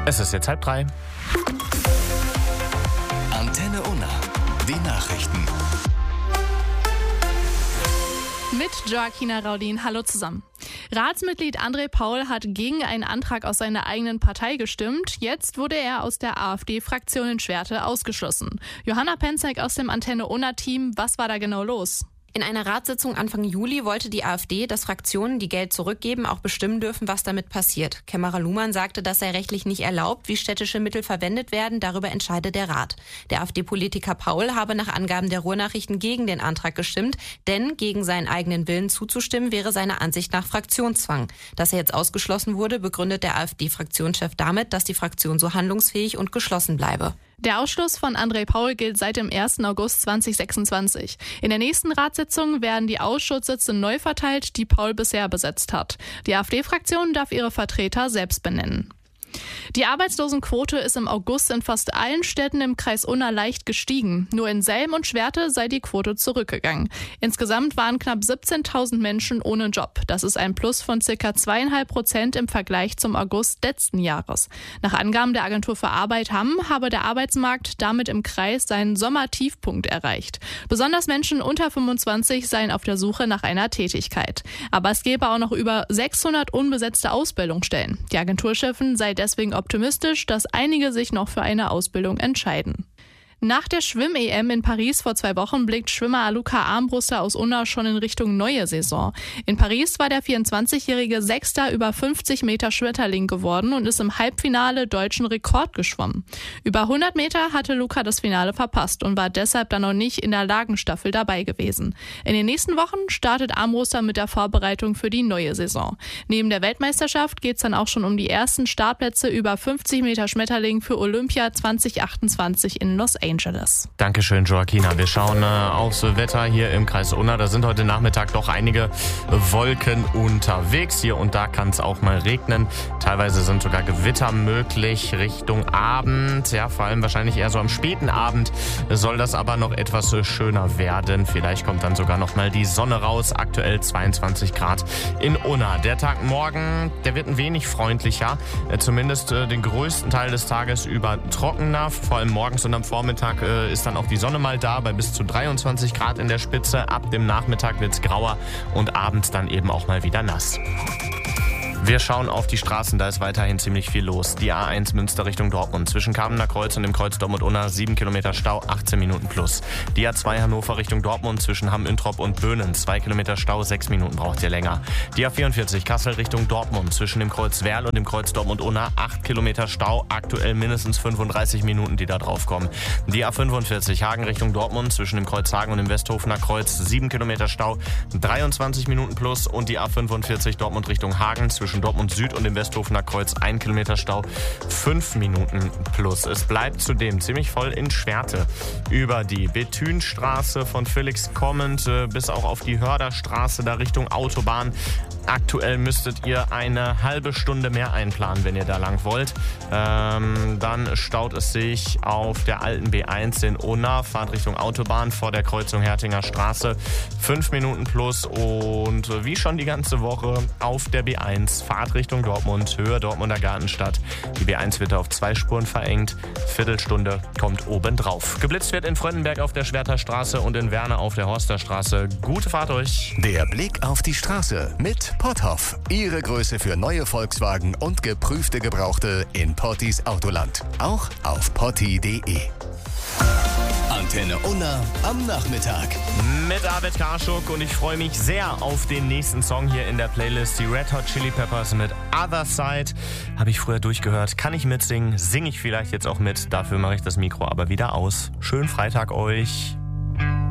Es ist jetzt 2:30. Antenne Unna. Die Nachrichten. Mit Joaquina Raudin. Hallo zusammen. Ratsmitglied André Paul hat gegen einen Antrag aus seiner eigenen Partei gestimmt. Jetzt wurde er aus der AfD-Fraktion in Schwerte ausgeschlossen. Johanna Penzek aus dem Antenne Unna-Team, was war da genau los? In einer Ratssitzung Anfang Juli wollte die AfD, dass Fraktionen, die Geld zurückgeben, auch bestimmen dürfen, was damit passiert. Kämmerer Luhmann sagte, das sei rechtlich nicht erlaubt, wie städtische Mittel verwendet werden, darüber entscheide der Rat. Der AfD-Politiker Paul habe nach Angaben der Ruhrnachrichten gegen den Antrag gestimmt, denn gegen seinen eigenen Willen zuzustimmen wäre seiner Ansicht nach Fraktionszwang. Dass er jetzt ausgeschlossen wurde, begründet der AfD-Fraktionschef damit, dass die Fraktion so handlungsfähig und geschlossen bleibe. Der Ausschluss von André Paul gilt seit dem 1. August 2026. In der nächsten Ratssitzung werden die Ausschusssitze neu verteilt, die Paul bisher besetzt hat. Die AfD-Fraktion darf ihre Vertreter selbst benennen. Die Arbeitslosenquote ist im August in fast allen Städten im Kreis Unna leicht gestiegen. Nur in Selm und Schwerte sei die Quote zurückgegangen. Insgesamt waren knapp 17.000 Menschen ohne Job. Das ist ein Plus von ca. 2,5% im Vergleich zum August letzten Jahres. Nach Angaben der Agentur für Arbeit habe der Arbeitsmarkt damit im Kreis seinen Sommertiefpunkt erreicht. Besonders Menschen unter 25 seien auf der Suche nach einer Tätigkeit. Aber es gäbe auch noch über 600 unbesetzte Ausbildungsstellen. Die Agenturchefin sei deswegen optimistisch, dass einige sich noch für eine Ausbildung entscheiden. Nach der Schwimm-EM in Paris vor 2 Wochen blickt Schwimmer Luca Armbruster aus Unna schon in Richtung neue Saison. In Paris war der 24-jährige Sechster über 50 Meter Schmetterling geworden und ist im Halbfinale deutschen Rekord geschwommen. Über 100 Meter hatte Luca das Finale verpasst und war deshalb dann noch nicht in der Lagenstaffel dabei gewesen. In den nächsten Wochen startet Armbruster mit der Vorbereitung für die neue Saison. Neben der Weltmeisterschaft geht es dann auch schon um die ersten Startplätze über 50 Meter Schmetterling für Olympia 2028 in Los Angeles. Dankeschön, Joaquina. Wir schauen aufs Wetter hier im Kreis Unna. Da sind heute Nachmittag doch einige Wolken unterwegs. Hier und da kann es auch mal regnen. Teilweise sind sogar Gewitter möglich Richtung Abend. Ja, vor allem wahrscheinlich eher so am späten Abend soll das aber noch etwas schöner werden. Vielleicht kommt dann sogar noch mal die Sonne raus. Aktuell 22 Grad in Unna. Der Tag morgen, der wird ein wenig freundlicher. Zumindest den größten Teil des Tages über trockener. Vor allem morgens und am Vormittag ist dann auch die Sonne mal da, bei bis zu 23 Grad in der Spitze. Ab dem Nachmittag wird es grauer und abends dann eben auch mal wieder nass. Wir schauen auf die Straßen, da ist weiterhin ziemlich viel los. Die A1 Münster Richtung Dortmund. Zwischen Kamener Kreuz und dem Kreuz Dortmund-Unna 7 Kilometer Stau, 18 Minuten plus. Die A2 Hannover Richtung Dortmund zwischen Hamm-Üntrop und Böhnen. 2 Kilometer Stau, 6 Minuten braucht ihr länger. Die A44 Kassel Richtung Dortmund. Zwischen dem Kreuz Werl und dem Kreuz Dortmund-Unna 8 Kilometer Stau, aktuell mindestens 35 Minuten, die da drauf kommen. Die A45 Hagen Richtung Dortmund. Zwischen dem Kreuz Hagen und dem Westhofener Kreuz 7 Kilometer Stau, 23 Minuten plus. Und die A45 Dortmund Richtung Hagen. Zwischen Dortmund Süd und dem Westhofener Kreuz 1 Kilometer Stau, 5 Minuten plus. Es bleibt zudem ziemlich voll in Schwerte. Über die Bethünstraße von Felix kommend bis auch auf die Hörderstraße da Richtung Autobahn. Aktuell müsstet ihr eine halbe Stunde mehr einplanen, wenn ihr da lang wollt. Dann staut es sich auf der alten B1 in Unna, Fahrt Richtung Autobahn vor der Kreuzung Hertinger Straße. 5 Minuten plus und wie schon die ganze Woche auf der B1, Fahrt Richtung Dortmund, Höhe Dortmunder Gartenstadt. Die B1 wird auf 2 Spuren verengt. Viertelstunde kommt oben drauf. Geblitzt wird in Fröndenberg auf der Schwerter Straße und in Werne auf der Horster Straße. Gute Fahrt euch. Der Blick auf die Straße mit Potthoff. Ihre Größe für neue Volkswagen und geprüfte Gebrauchte in Pottis Autoland. Auch auf potti.de. Antenne Unna am Nachmittag. Mit Arvid Karschuk und ich freue mich sehr auf den nächsten Song hier in der Playlist. Die Red Hot Chili Peppers mit Other Side. Habe ich früher durchgehört. Kann ich mitsingen? Singe ich vielleicht jetzt auch mit? Dafür mache ich das Mikro aber wieder aus. Schönen Freitag euch.